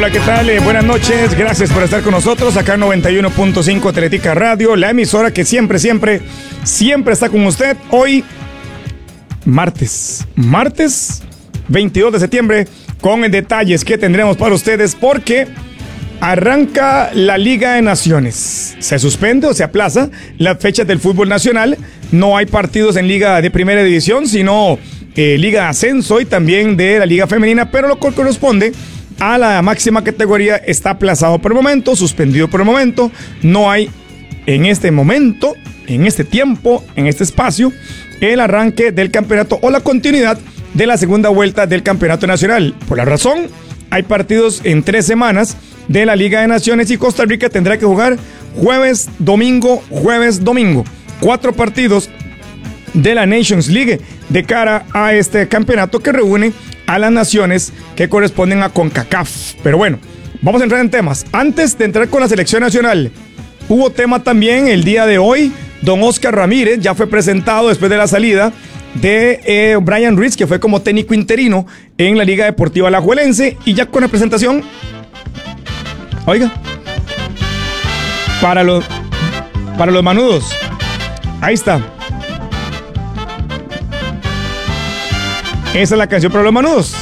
Hola, ¿qué tal? Buenas noches, gracias por estar con nosotros acá en 91.5 Atlética Radio, la emisora que siempre está con usted. Hoy, martes 22 de septiembre, con detalles que tendremos para ustedes porque arranca la Liga de Naciones. Se suspende o se aplaza las fechas del fútbol nacional. No hay partidos en Liga de Primera División, sino Liga de Ascenso y también de la Liga Femenina, pero lo que corresponde a la máxima categoría está aplazado por el momento, suspendido por el momento. No hay en este momento, en este tiempo, en este espacio, el arranque del campeonato o la continuidad de la segunda vuelta del campeonato nacional. Por la razón, hay partidos en 3 semanas de la Liga de Naciones y Costa Rica tendrá que jugar jueves, domingo. 4 partidos de la Nations League de cara a este campeonato que reúne a las naciones que corresponden a CONCACAF. Pero bueno, vamos a entrar en temas. Antes de entrar con la selección nacional, hubo tema también el día de hoy. Don Oscar Ramírez ya fue presentado después de la salida de Brian Ruiz, que fue como técnico interino en la Liga Deportiva Alajuelense, y ya con la presentación, oiga, para los manudos, ahí está. Esa es la canción para los manudos.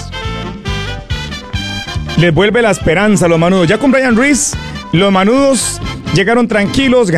Les vuelve la esperanza a los manudos. Ya con Brian Ruiz, los manudos llegaron tranquilos.